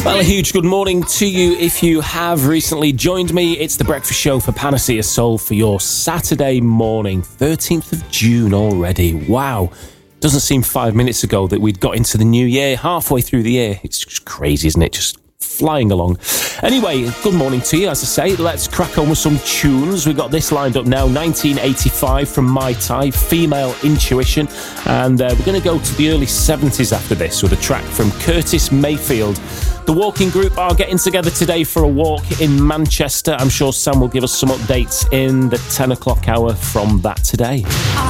Well, a huge good morning to you if you have recently joined me. It's the breakfast show for Panacea Soul for your Saturday morning, 13th of June already. Wow. Doesn't seem 5 minutes ago that we'd got into the new year, halfway through the year. It's just crazy, isn't it? Just flying along. Anyway, good morning to you. As I say, let's crack on with some tunes. We've got this lined up now, 1985 from My Type, Female Intuition. And we're going to go to the early 70s after this with a track from Curtis Mayfield. The Walking Group are getting together today for a walk in Manchester. I'm sure Sam will give us some updates in the 10 o'clock hour from that today. I